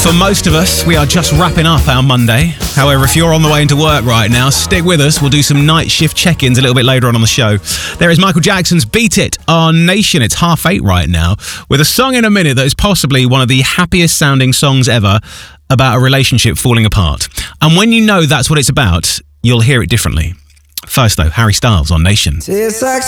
For most of us, we are just wrapping up our Monday. However, if you're on the way into work right now, stick with us. We'll do some night shift check-ins a little bit later on the show. There is Michael Jackson's Beat It on Nation. It's 8:30 right now, with a song in a minute that is possibly one of the happiest sounding songs ever about a relationship falling apart. And when you know that's what it's about, you'll hear it differently. First though, Harry Styles on Nation.